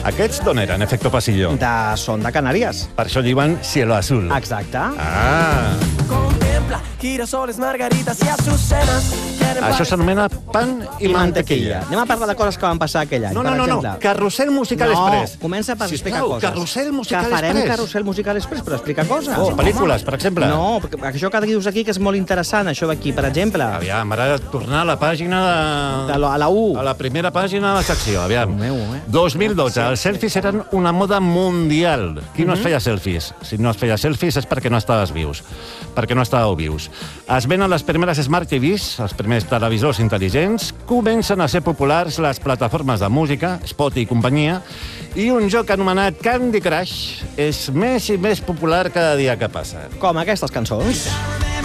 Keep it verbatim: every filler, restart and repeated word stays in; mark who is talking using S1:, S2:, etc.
S1: Aquests d'on eren, Efecto Pasillo?
S2: De... Són de Canàries.
S1: Per això diuen Cielo Azul.
S2: Exacte.
S1: Ah.
S3: Girasoles, margaritas i azucenas.
S1: Això s'anomena Pan i,
S2: I
S1: mantequilla.
S2: Anem a parlar de coses que van passar aquell any.
S1: No, no,
S2: per
S1: no, no.
S2: exemple.
S1: Carrusel Musical Express.
S2: No, comença per explicar
S1: Sisplau,
S2: coses.
S1: Carrusel Musical
S2: que farem
S1: Express.
S2: Carrusel Musical Express per explicar coses.
S1: Oh, pel·lícules, per exemple.
S2: No, perquè això que dius aquí que és molt interessant, això d'aquí, per exemple.
S1: Aviam, ara tornar a la pàgina de...
S2: De la, a la U.
S1: A la primera pàgina de la secció, aviam.
S2: Meu, eh?
S1: dos mil dotze, els selfies eren una moda mundial. Qui no es feia selfies? Si no es feia selfies és perquè no estaves vius, perquè no estàveu vius. Es venen les primeres Smart T Vs, els primers televisors intel·ligents, comencen a ser populars les plataformes de música, Spotify i companyia, i un joc anomenat Candy Crush és més i més popular cada dia que passa.
S2: Com aquestes cançons.